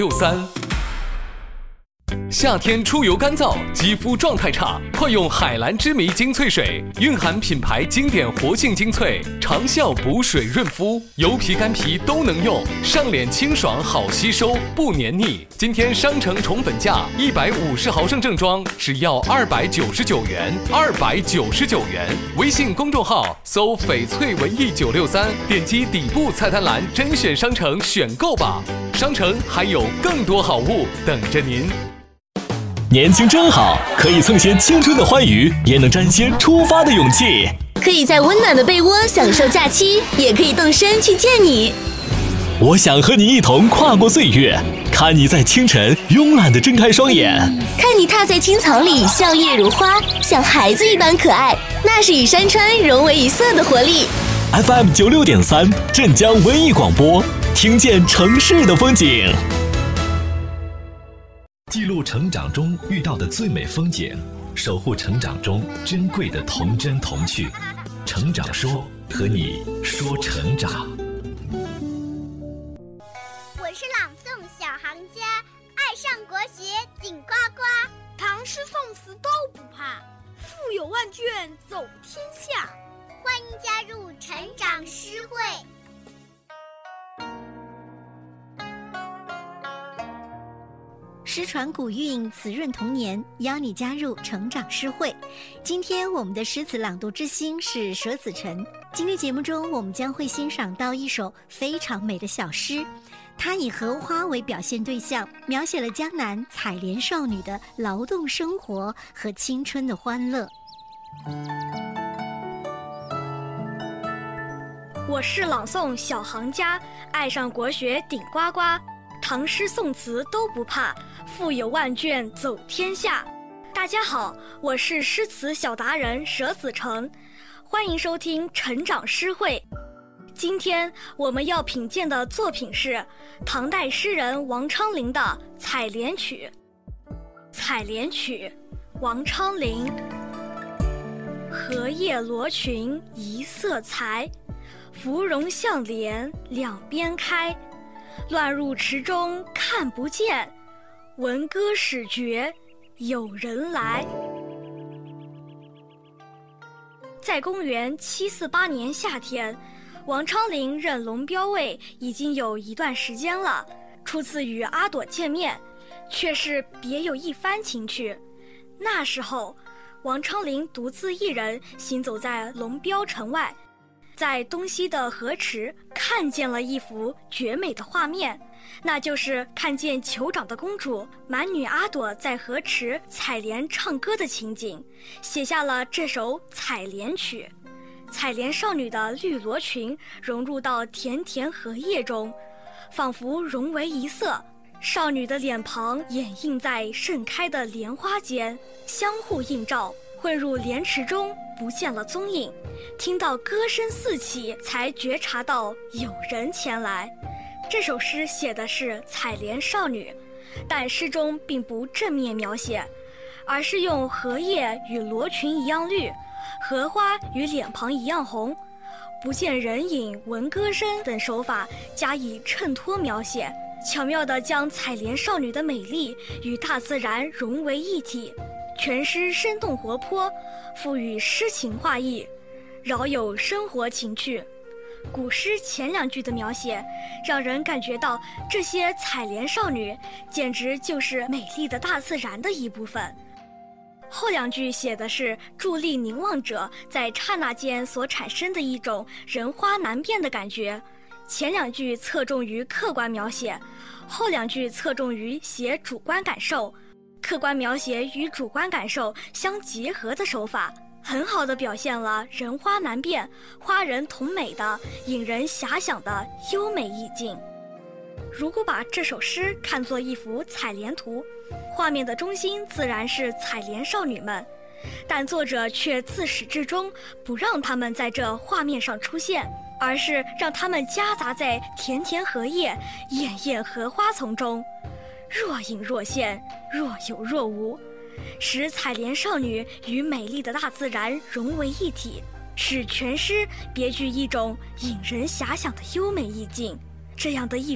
63。夏天出油干燥，肌肤状态差，快用海蓝之谜精粹水，蕴含品牌经典活性精粹，长效补水润肤，油皮干皮都能用，上脸清爽好吸收，不黏腻。今天商城宠粉价150毫升正装只要299元，299元。微信公众号搜翡翠文艺963，点击底部菜单栏甄选商城选购吧。商城还有更多好物等着您。 年轻真好，可以蹭些青春的欢愉，也能沾些出发的勇气。 可以在温暖的被窝享受假期，也可以动身去见你。 我想和你一同跨过岁月，看你在清晨慵懒地睁开双眼， 看你踏在青草里笑靥如花，像孩子一般可爱，那是与山川融为一色的活力。 FM 96.3镇江文艺广播，听见城市的风景。记录成长中遇到的最美风景，守护成长中珍贵的童真童趣。成长说，和你说成长。 我是朗诵小行家，爱上国学顶呱呱， 唐诗宋词都不怕，腹有万卷走天下。 欢迎加入成长诗会。 诗传古韵，词润童年，邀你加入成长诗会。今天我们的诗词朗读之星是舍子成。今天节目中，我们将会欣赏到一首非常美的小诗，它以荷花为表现对象，描写了江南采莲少女的劳动生活和青春的欢乐。 我是朗诵小行家，爱上国学顶呱呱，唐诗宋词都不怕，腹有万卷走天下。大家好，我是诗词小达人舍子成，欢迎收听成长诗会。今天我们要品鉴的作品是唐代诗人王昌龄的《采莲曲》。《采莲曲》，王昌龄。荷叶罗裙一色裁，芙蓉向莲两边开。乱入池中看不见，闻歌始觉有人来。在公元748年夏天，王昌龄任龙标尉已经有一段时间了，初次与阿朵见面，却是别有一番情趣。那时候，王昌龄独自一人行走在龙标城外，在东西的河池看见了一幅绝美的画面，那就是看见酋长的公主满女阿朵在河池采莲唱歌的情景，写下了这首《采莲曲》。采莲少女的绿罗裙融入到田田荷叶中，仿佛融为一色，少女的脸庞掩映在盛开的莲花间，相互映照，混入莲池中，不见了踪影。听到歌声四起，才觉察到有人前来。这首诗写的是采莲少女，但诗中并不正面描写，而是用荷叶与罗裙一样绿，荷花与脸庞一样红，不见人影闻歌声等手法加以衬托描写，巧妙地将采莲少女的美丽与大自然融为一体。全诗生动活泼，赋予诗情画意，饶有生活情趣。古诗前两句的描写，让人感觉到这些采莲少女简直就是美丽的大自然的一部分。后两句写的是伫立凝望者在刹那间所产生的一种人花难辨的感觉。前两句侧重于客观描写，后两句侧重于写主观感受。客观描写与主观感受相结合的手法，很好地表现了人花难辨、花人同美的引人遐想的优美意境。如果把这首诗看作一幅采莲图，画面的中心自然是采莲少女们，但作者却自始至终不让她们在这画面上出现，而是让她们夹杂在田田荷叶、艳艳荷花丛中，若隐若现，若有若无，使采莲少女与美丽的大自然融为一体，使全诗别具一种引人遐想的优美意境。这样的艺